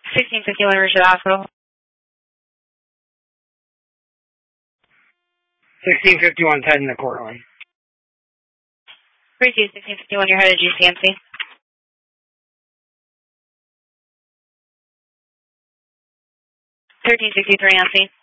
1651 Richard Hospital. 1651 heading to Cortland. 32 1651, you're headed to GCMC. 1363 on scene.